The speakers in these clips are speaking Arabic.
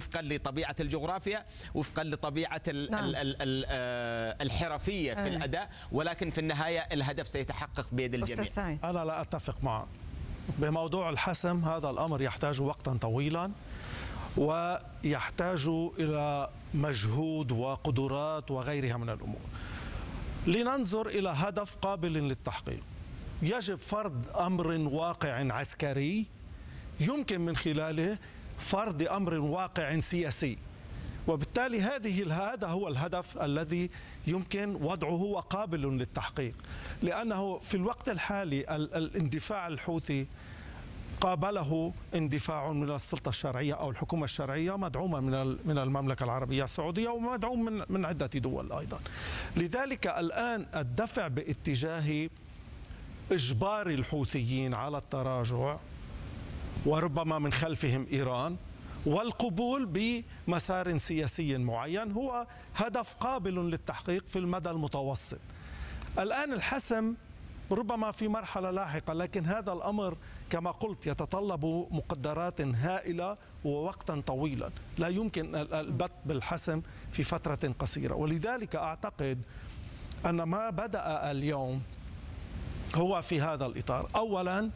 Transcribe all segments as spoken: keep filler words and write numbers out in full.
وفقا لطبيعة الجغرافيا، وفقا لطبيعة ال نعم. ال ال ال الحرفية في الأداء، ولكن في النهاية الهدف سيتحقق بيد الجميع. أستاذ سعيد. أنا لا أتفق معه بموضوع الحسم. هذا الأمر يحتاج وقتا طويلا ويحتاج إلى مجهود وقدرات وغيرها من الأمور. لننظر إلى هدف قابل للتحقيق. يجب فرض أمر واقع عسكري يمكن من خلاله فرض أمر واقع سياسي، وبالتالي هذه هذا هو الهدف الذي يمكن وضعه وقابل للتحقيق، لأنه في الوقت الحالي الاندفاع الحوثي قابله اندفاع من السلطة الشرعية أو الحكومة الشرعية مدعومة من من المملكة العربية السعودية ومدعوم من من عدة دول أيضا. لذلك الآن الدفع باتجاه إجبار الحوثيين على التراجع وربما من خلفهم إيران والقبول بمسار سياسي معين هو هدف قابل للتحقيق في المدى المتوسط. الآن الحسم ربما في مرحلة لاحقة، لكن هذا الأمر كما قلت يتطلب مقدرات هائلة ووقتا طويلا، لا يمكن البت بالحسم في فترة قصيرة. ولذلك أعتقد أن ما بدأ اليوم هو في هذا الإطار. أولا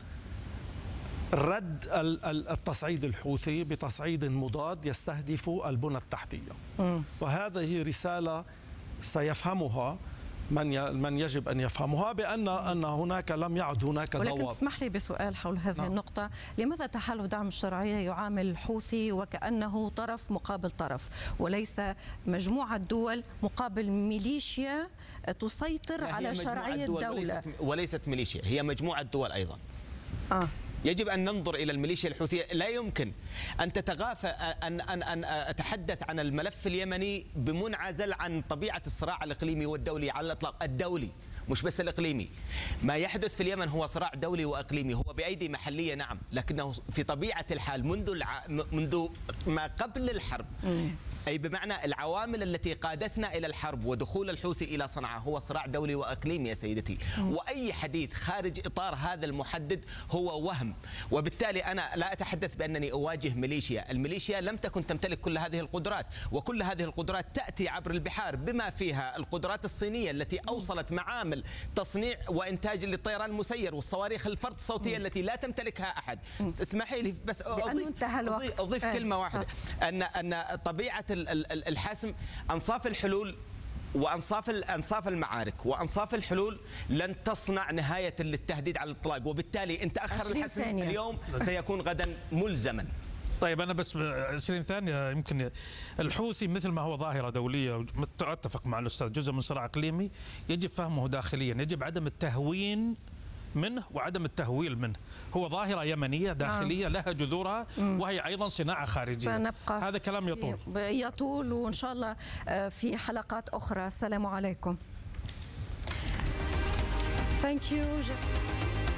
رد التصعيد الحوثي بتصعيد مضاد يستهدف البنى التحتية، وهذه رسالة سيفهمها من من يجب أن يفهمها، بأن أن هناك لم يعد هناك ضوابط. ولكن تسمح لي بسؤال حول هذه نعم. النقطة. لماذا تحالف دعم الشرعية يعامل الحوثي وكأنه طرف مقابل طرف وليس مجموعة دول مقابل ميليشيا تسيطر على شرعية الدولة؟ وليست, وليست ميليشيا، هي مجموعة دول أيضا. آه. يجب أن ننظر إلى الميليشيا الحوثية. لا يمكن أن تتغافى أن أن أن أتحدث عن الملف اليمني بمنعزل عن طبيعة الصراع الإقليمي والدولي على الإطلاق. الدولي مش بس الإقليمي. ما يحدث في اليمن هو صراع دولي وإقليمي، هو بأيدي محلية نعم، لكنه في طبيعة الحال منذ الع... منذ ما قبل الحرب، أي بمعنى العوامل التي قادتنا إلى الحرب ودخول الحوثي إلى صنعاء هو صراع دولي وإقليمي يا سيدتي. وأي حديث خارج إطار هذا المحدد هو وهم. وبالتالي أنا لا أتحدث بأنني أواجه ميليشيا. الميليشيا لم تكن تمتلك كل هذه القدرات، وكل هذه القدرات تأتي عبر البحار بما فيها القدرات الصينية التي أوصلت معامل تصنيع وإنتاج للطيران المسير والصواريخ الفرد الصوتية التي لا تمتلكها أحد. اسمحي لي بس أضيف, أضيف, أضيف كلمة واحدة، أن أن طبيعة الحسم أنصاف الحلول وأنصاف أنصاف المعارك وأنصاف الحلول لن تصنع نهاية للتهديد على الإطلاق، وبالتالي إن تأخر الحسم ثانية. اليوم سيكون غدا ملزما. طيب أنا بس عشرين ثانية. يمكن الحوثي مثل ما هو ظاهرة دولية، أتفق مع الأستاذ، جزء من صراع إقليمي يجب فهمه داخليا، يجب عدم التهوين منه وعدم التهويل منه. هو ظاهرة يمنية داخلية لها جذورها وهي أيضا صناعة خارجية. سنبقى هذا كلام يطول يطول وإن شاء الله في حلقات أخرى. السلام عليكم. Thank you.